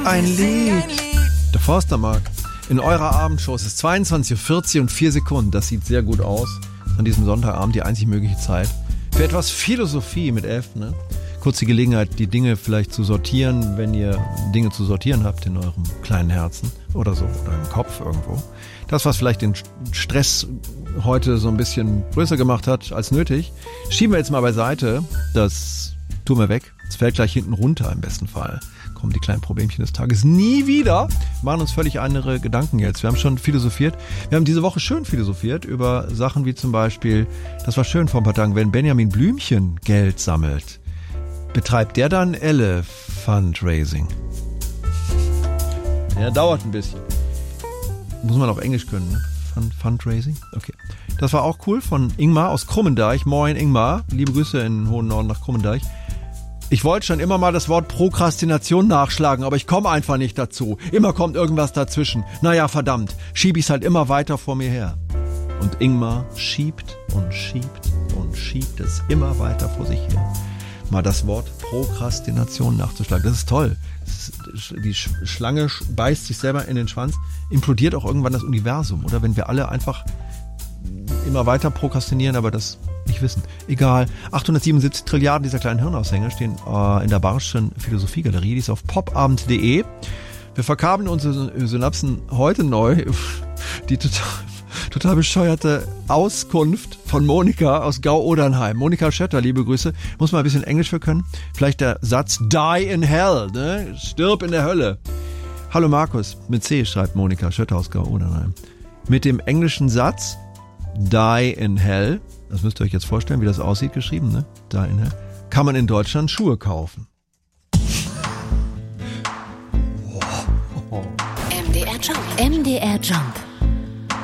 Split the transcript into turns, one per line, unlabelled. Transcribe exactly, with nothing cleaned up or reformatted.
Ein Lied. Der Forstermark. In eurer Abendshow. Es ist zweiundzwanzig Uhr vierzig und vier Sekunden. Das sieht sehr gut aus. An diesem Sonntagabend die einzig mögliche Zeit. Für etwas Philosophie mit elf, ne? Kurz die Gelegenheit, die Dinge vielleicht zu sortieren, wenn ihr Dinge zu sortieren habt in eurem kleinen Herzen oder so, oder im Kopf irgendwo. Das, was vielleicht den Stress heute so ein bisschen größer gemacht hat als nötig, schieben wir jetzt mal beiseite. Das tun wir weg. Es fällt gleich hinten runter im besten Fall. Kommen die kleinen Problemchen des Tages nie wieder. Wir machen uns völlig andere Gedanken jetzt. Wir haben schon philosophiert. Wir haben diese Woche schön philosophiert über Sachen wie zum Beispiel, das war schön vor ein paar Tagen, wenn Benjamin Blümchen Geld sammelt, betreibt der dann Elle Fundraising? Ja, dauert ein bisschen. Muss man auch Englisch können, ne? Fund, Fundraising? Okay. Das war auch cool von Ingmar aus Krummendeich. Moin Ingmar. Liebe Grüße in den hohen Norden nach Krummendeich. Ich wollte schon immer mal das Wort Prokrastination nachschlagen, aber ich komme einfach nicht dazu. Immer kommt irgendwas dazwischen. Naja, verdammt. Schiebe ich es halt immer weiter vor mir her. Und Ingmar schiebt und schiebt und schiebt es immer weiter vor sich her. Mal das Wort Prokrastination nachzuschlagen. Das ist toll. Das ist, die Schlange beißt sich selber in den Schwanz, implodiert auch irgendwann das Universum. Oder wenn wir alle einfach immer weiter prokrastinieren, aber das nicht wissen. Egal. achthundertsiebenundsiebzig Trilliarden dieser kleinen Hirnaushänge stehen äh, in der Barschen Philosophiegalerie. Die ist auf popabend punkt de. Wir verkabeln unsere Synapsen heute neu. Die total Total bescheuerte Auskunft von Monika aus Gau-Odernheim. Monika Schötter, liebe Grüße. Muss mal ein bisschen Englisch für können. Vielleicht der Satz Die in Hell, ne? Stirb in der Hölle. Hallo Markus, mit C schreibt Monika Schötter aus Gau-Odernheim. Mit dem englischen Satz Die in Hell, das müsst ihr euch jetzt vorstellen, wie das aussieht, geschrieben, ne? Die in Hell, kann man in Deutschland Schuhe kaufen.
M D R Jump. M D R Jump.